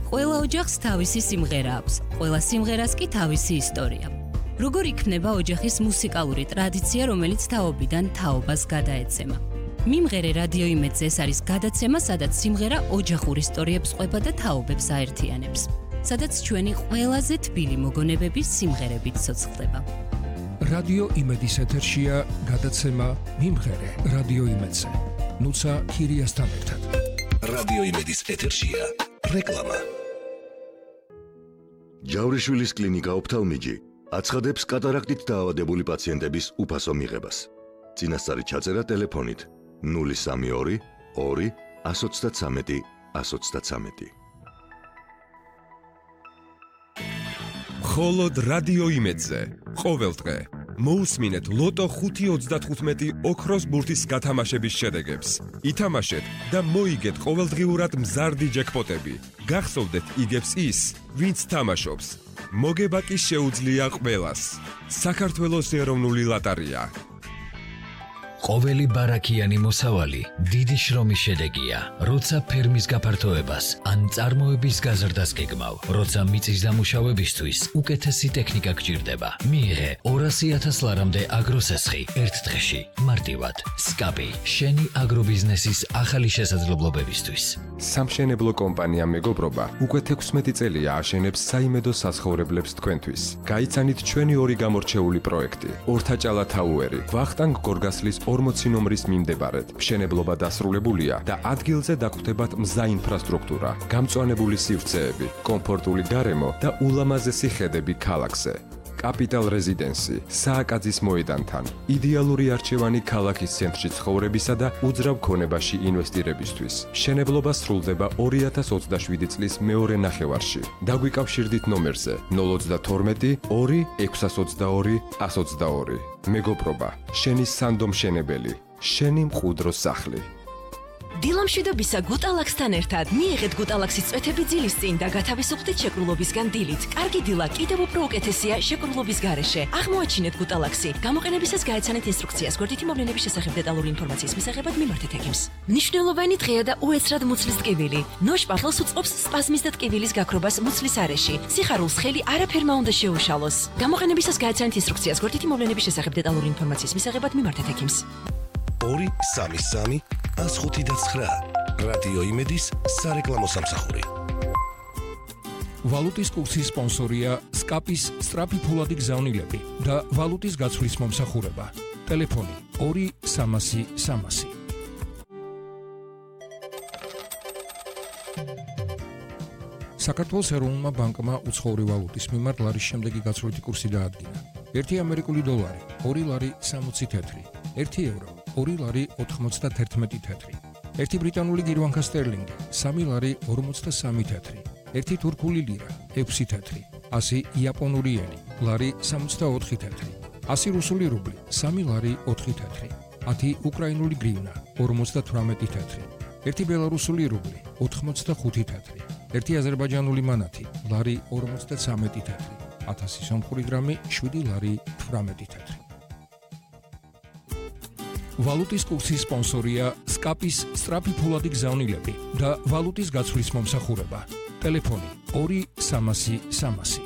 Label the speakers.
Speaker 1: ყველა ოჯახს თავისი სიმღერა აქვს, ყველა სიმღერას კი თავისი ისტორია. როგორ იქნება ოჯახის მუსიკალური ტრადიცია, რომელიც თაობიდან თაობას გადაეცემა? მიმღერე რადიო იმედზე ეს არის გადაცემა, სადაც სიმღერა ოჯახურ ისტორიებს ყვება და თაობებს აერთიანებს. სადაც ჩვენი ყველაზე თბილი მოგონებები სიმღერებით ცოცხლდება.
Speaker 2: რადიო იმედის ეთერშია გადაცემა მიმღერე რადიო იმედზე. ნუცა ქირიასთან ერთად.
Speaker 3: რადიო იმედის ეთერშია რეკლამა. ჯავრიშვილის კლინიკა ოფთალმიჯი აცხადებს კატარაქტით დაავადებული პაციენტების უფასო მიღებას. წინასწარი ჩაწერა ტელეფონით 032 2 133 133.
Speaker 4: მხოლოდ რადიო იმედზე ყოველ დღე მოусმინეთ ლოტო 5.35 ოქროს ბურთის გათამაშების შედეგებს. ითამაშეთ და მოიგეთ ყოველდღიურად მზარდი ჯეკპოტები. გახსოვდეთ იგებს ის, ვინც თამაშობს. მოგება კი შეუძლია ყველას. საქართველოს ეროვნული ლოტარია.
Speaker 5: ყოველი ბარაქიანი მოსავალი დიდი შრომის შედეგია. როცა ფერმის გაფართოებას ან წარმოების გაზრდას გეგმავ, როცა მიწის დამუშავებისთვის უკეთესი ტექნიკა გჭირდება, მიიღე 200,000 ლარამდე აგროსესხი ერთ დღეში. მარტივად, სკაპი, შენი აგრობიზნესის ახალი შესაძლებლობებისთვის.
Speaker 4: სამშენებლო კომპანია მეგობრობა უკვე 16 წელია აშენებს საიმედო საცხოვრებლებს თქვენთვის. გაიცანით ჩვენი ორი გამორჩეული პროექტი: ორთაჭალა თაუერი, ვახტანგ გორგასლის 40 ნომრის მიმდებარედ. მშენებლობა დასრულებულია და ადგილზე დაგხვდებათ მზა ინფრასტრუქტურა, გამწვანებული სივრცეები, კომფორტული გარემო და ულამაზესი ხედები ქალაქზე. კაპიტალ რეზიდენსი, სააკაძის მოედანთან. იდეალური არჩევანი ქალაქის ცენტრში ცხოვრებისა და უძრავ ქონებაში ინვესტირებისთვის. მშენებლობა სრულდება 2027 წლის მეორე ნახევარში. დაგვიკავშირდით ნომერზე 032 2 622 122. მეგობრობა, შენი სანდო მშენებელი, შენი მყუდრო სახლი.
Speaker 6: დილამშვიდობისა გუტალაქსთან ერთად მიიღეთ გუტალაქსის წვეთები ძილის წინ და გათავისუფლდით შეკრულობისგან დილით. კარგი დილა კიდევ უფრო უკეთესია შეკრულობის გარეშე. აღმოაჩინეთ გუტალაქსი. გამოყენებისას გაეცანეთ ინსტრუქციას. გვერდითი მოვლენების შესახებ დეტალური ინფორმაციის მისაღებად მიმართეთ ექიმს. მნიშვნელოვანი დღეა და უეცრად მუცლის ტკივილი. ნოშპახელს უწყობს სპაზმის და ტკივილის გაქრობას მუცლის არეში. სიხარულს ხელი არაფერმა უნდა შეუშალოს. გამოყენებისას გაეცანეთ ინსტრუქციას. გვერდითი მოვლენების შესახებ დეტალური ინფორმაციის მისაღებად მიმართეთ ექიმს.
Speaker 3: 233 159 რადიო იმედის სარეკლამო სამსახური.
Speaker 2: ვალუტის კურსის სპონსორია სკაპის სწრაფი ფულადი გზავნილები და ვალუტის გაცვლის მომსახურება. ტელეფონი 2-300-300. საქართველოს ეროვნულმა ბანკმა უცხოური ვალუტის მიმართ ლარის შემდეგი გაცვლითი კურსი დაადგინა. 1 ამერიკული დოლარი 2 ლარი 60 თეთრი, 1 ევრო 2 ლარი 91 თეთრი, 1 ბრიტანული გირვანქა სტერლინგი 3 ლარი 43 თეთრი, 1 თურქული ლირა 6 თეთრი, 100 იაპონური ენი ლარი 64 თეთრი, 100 რუსული რუბლი 3 ლარი 4 თეთრი, 10 უკრაინული გრივნა 58 თეთრი, 1 ბელარუსული რუბლი 85 თეთრი, 1 აზერბაიჯანული მანათი ლარი 53 თეთრი, 1000 სომხური გრამი 7 ლარი 18 თეთრი. ვალუტის კურსის სპონსორია სკაპის სწრაფი ფულადი გზავნილები და ვალუტის გაცვლის მომსახურება. ტელეფონი 2-300-300.